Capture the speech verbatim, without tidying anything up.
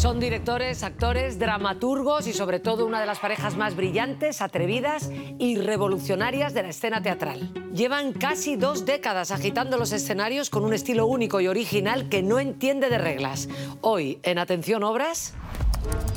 Son directores, actores, dramaturgos y sobre todo una de las parejas más brillantes, atrevidas y revolucionarias de la escena teatral. Llevan casi dos décadas agitando los escenarios con un estilo único y original que no entiende de reglas. Hoy, en Atención Obras...